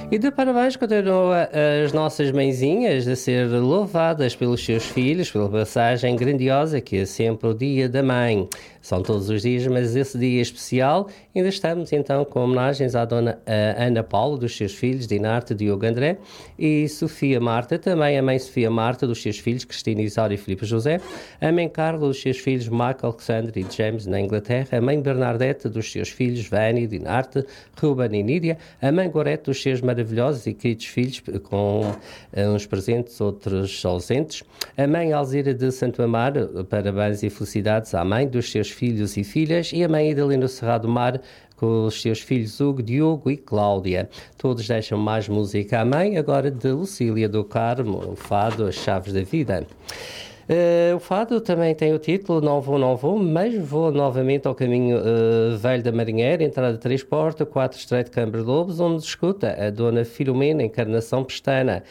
E de parabéns continua as nossas mãezinhas a ser louvadas pelos seus filhos, pela passagem grandiosa que é sempre o Dia da Mãe. São todos os dias, mas esse dia especial ainda estamos então com homenagens à dona Ana Paula, dos seus filhos, Dinarte, Diogo André e Sofia Marta, também a mãe Sofia Marta, dos seus filhos, Cristina Isaura e Filipe José, a mãe Carla, dos seus filhos, Michael, Alexandre e James, na Inglaterra, a mãe Bernadette, dos seus filhos, Vânia, Dinarte, Ruben e Nídia, a mãe Gorete, dos seus maravilhosos e queridos filhos, com uns presentes, outros ausentes, a mãe Alzira de Santo Amaro, parabéns e felicidades à mãe, dos seus filhos e filhas, e a mãe Idalina Serrado Mar, com os seus filhos Hugo, Diogo e Cláudia. Todos deixam mais música à mãe, agora de Lucília do Carmo, o fado As Chaves da Vida. O fado também tem o título Não Vou, mas vou novamente ao caminho velho da Marinheira, entrada 3 Porta, 4 Estreito de Câmara de Lobos, onde escuta a dona Filomena Encarnação Pestana.